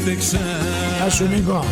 έφτεξα. Γεια σου Νίκο.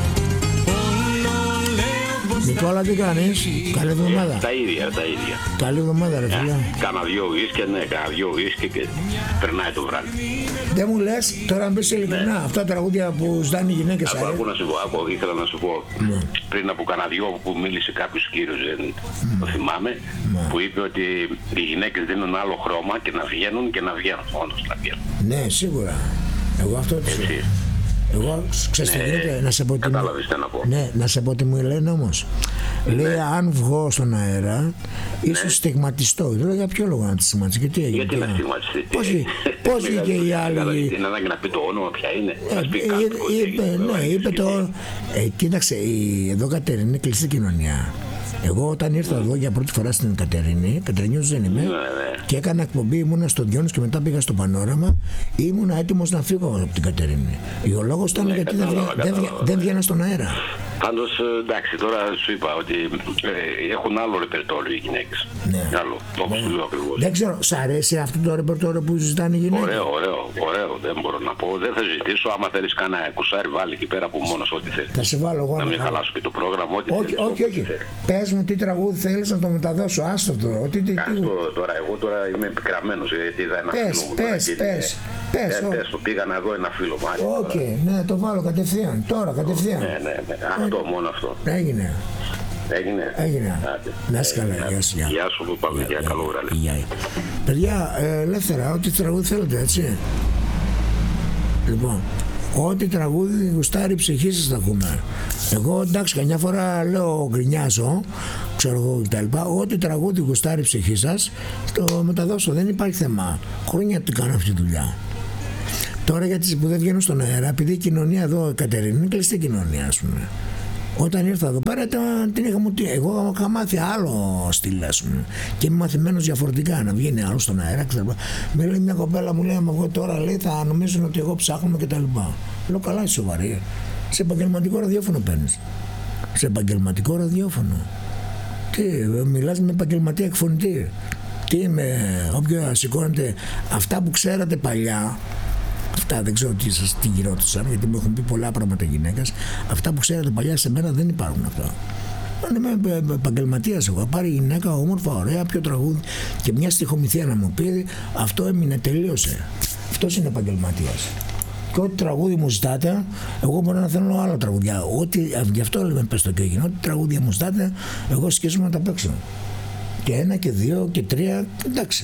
Νικόλα, τι κάνεις? Καλή εβδομάδα. Τα ίδια. Καλή εβδομάδα ρε φίλε. Κάνα δυο ουίσκι και περνάει το βράδυ. Δεν μου λες, τώρα να πεις ειλικρινά, αυτά τα τραγούδια που ζητάνε οι γυναίκες Ακούω να σου πω, ήθελα να σου πω, πριν από κάνα δυο που μίλησε κάποιος κύριος, δεν το θυμάμαι, που είπε ότι οι γυναίκες δίνουν άλλο χρώμα και να βγαίνουν και να βγαίνουν, όντως να βγαίνουν. Ναι, σίγουρα. Εγώ αυτό το ξέρω. Εγώ ξέρεις τι γίνεται, να σε πω τι μου... Ναι, να σε πω τι μου λένε όμως. Λέει αν βγω στον αέρα, ίσως στιγματιστώ. Λέω για ποιο λόγο να τη στιγματιστεί και τι έγινε. Γιατί να στιγματιστεί. Πώς βγήκε η άλλη. Την ανάγκη να πει το όνομα ποια είναι. Ναι, είπε το... Κοίταξε, εδώ Κατερίνη είναι κλειστή κοινωνία. Εγώ όταν ήρθα εδώ για πρώτη φορά στην Κατερινιούς δεν είμαι, και έκανα εκπομπή, ήμουνα στο Διόνυς και μετά πήγα στο Πανόραμα, ήμουνα έτοιμος να φύγω από την Κατερίνη. Ο λόγος ήταν γιατί δεν βγαίνα στον αέρα. Πάντως εντάξει, τώρα σου είπα ότι έχουν άλλο ρεπερτόριο οι γυναίκες. Ναι. Άλλο, όπως του λέω ακριβώς. Δεν ξέρω, σ' αρέσει αυτό το ρεπερτόριο που ζητάνε οι γυναίκες? Ωραίο, δεν μπορώ να πω. Δεν θα ζητήσω, άμα θέλεις κανένα κουσάρι βάλει εκεί πέρα από μόνος ό,τι θέλεις. Θα σε βάλω εγώ να μην χαλάσω και το πρόγραμμα, ό,τι θέλεις. Όχι. Πες μου τι τραγούδι θέλεις να το μεταδώσω, άστο τώρα. Τώρα, εγώ τώρα είμαι επικραμμένος γιατί είδα ένα φίλο μου. Πες το, πήγα να δω ένα φίλο μου. Οκ, ναι, το βάλω κατευθείαν, τώρα κατευθείαν. Ναι, αυτό, μόνο αυτό. Έγινε. Να είσαι καλά, γεια σου. Γεια σου, πάμε, για καλό βράδυ. Παιδιά, ελεύθερα, ό,τι τραγούδι θέλετε, έτσι. Λοιπόν, ό,τι τραγούδι γουστάρει η ψυχή σας θα ακούμε. Εγώ εντάξει, καμιά φορά λέω γκρινιάζω, ξέρω εγώ κτλ. Ό,τι τραγούδι γουστάρει η ψυχή σας, το μεταδώσω, δεν υπάρχει θέμα. Χρόνια την κάνω αυτή τη δουλειά. Τώρα γιατί που δεν βγαίνω στον αέρα, επειδή η κοινωνία εδώ, Κατερίνη, είναι κλειστή κοινωνία, ας πούμε. Όταν ήρθα εδώ πέρα, την εγώ είχα μάθει άλλο στυλ, ας πούμε. Και είμαι μαθημένος διαφορετικά, να βγαίνει άλλο στον αέρα, ξέρω. Με λέει μια κοπέλα, μου λέει, άμα εγώ τώρα λέει, θα νομίζουν ότι εγώ ψάχνω και τα λοιπά. Λέω, καλά, είσαι σοβαρή. Σε επαγγελματικό ραδιόφωνο παίρνεις. Σε επαγγελματικό ραδιόφωνο. Τι, μιλάς με επαγγελματία εκφωνητή. Τι όποιο σηκώνεται, αυτά που ξέρατε παλιά. Αυτά δεν ξέρω τι γινόντουσαν, γιατί μου έχουν πει πολλά πράγματα γυναίκες. Αυτά που ξέρετε παλιά σε μένα δεν υπάρχουν αυτά. Είμαι επαγγελματίας εγώ. Πάρει η γυναίκα όμορφα, ωραία, πιο τραγούδι και μια στιχομηθεία να μου πει, αυτό έμεινε, τελείωσε. Αυτός είναι επαγγελματίας. Και ό,τι τραγούδι μου ζητάτε, εγώ μπορώ να θέλω άλλα τραγουδιά. Γι' αυτό λέμε πες το και έγινε. Ό,τι τραγούδια μου ζητάτε, εγώ σκέφτομαι να τα παίξω. Και 1 και 2 και 3, εντάξει.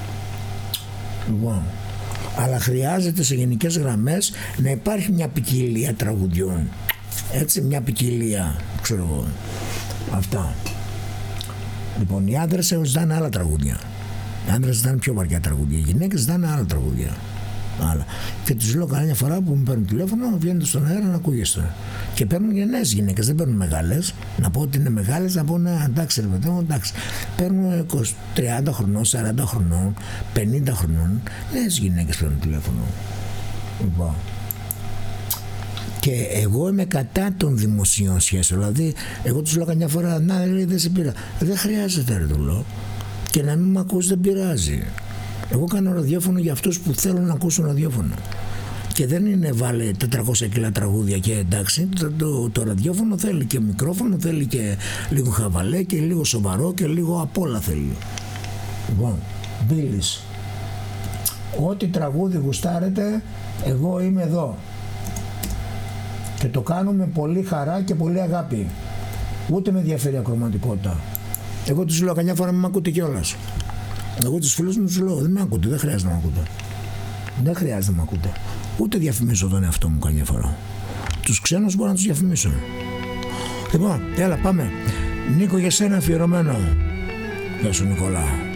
Λοιπόν. Αλλά χρειάζεται σε γενικές γραμμές να υπάρχει μια ποικιλία τραγουδιών. Έτσι, μια ποικιλία, ξέρω εγώ. Αυτά. Λοιπόν, οι άντρες ζητάνε άλλα τραγούδια. Οι άντρες ζητάνε πιο βαριά τραγούδια. Οι γυναίκες ζητάνε άλλα τραγούδια. Άλλα. Και τους λέω κανένα φορά που μου παίρνουν τηλέφωνο, βγαίνετε στον αέρα να ακούγεστε. Και παίρνουν και νέες γυναίκες, δεν παίρνουν μεγάλες. Να πω ότι είναι μεγάλες, να πω ναι, εντάξει ρε παιδί μου, εντάξει. Παίρνουν 30 χρονών, 40 χρονών, 50 χρονών, νέες γυναίκες παίρνουν τηλέφωνο. Λοιπόν. Και εγώ είμαι κατά των δημοσίων σχέσεων. Δηλαδή, εγώ τους λέω καμιά φορά, να λέει δεν σε πήρα. Δεν χρειάζεται, ρε το λέω. Και να μην με ακούς δεν πειράζει. Εγώ κάνω ραδιόφωνο για αυτούς που θέλουν να ακούσουν ραδιόφωνο. Και δεν είναι βάλε 400 κιλά τραγούδια και εντάξει. Το ραδιόφωνο θέλει και μικρόφωνο, θέλει και λίγο χαβαλέ και λίγο σοβαρό και λίγο απ' όλα θέλει. Λοιπόν, Μπίλης. Ό,τι τραγούδι γουστάρετε, εγώ είμαι εδώ. Και το κάνω με πολύ χαρά και πολύ αγάπη. Ούτε με ενδιαφέρει ακροματικότητα. Εγώ τους λέω καμιά φορά μην με ακούτε κιόλας. Εγώ τους φίλους μου τους λέω δεν με ακούτε, δεν χρειάζεται να με ακούτε. Δεν χρειάζεται να με ακούτε. Ούτε διαφημίζω τον εαυτό μου καμιά φορά. Τους ξένους μπορώ να τους διαφημίσω. Λοιπόν, έλα πάμε. Νίκο για σένα αφιερωμένο. Γεια σου Νικόλα.